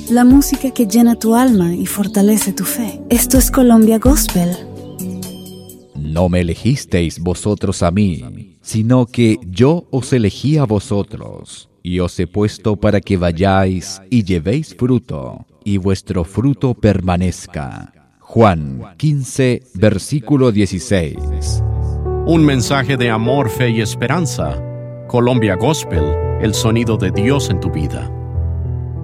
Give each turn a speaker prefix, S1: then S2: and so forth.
S1: la música que llena tu alma y fortalece tu fe. Esto es Colombia Gospel.
S2: No me elegisteis vosotros a mí, sino que yo os elegí a vosotros, y os he puesto para que vayáis y llevéis fruto, y vuestro fruto permanezca. Juan 15, versículo 16.
S3: Un mensaje de amor, fe y esperanza. Colombia Gospel, el sonido de Dios en tu vida.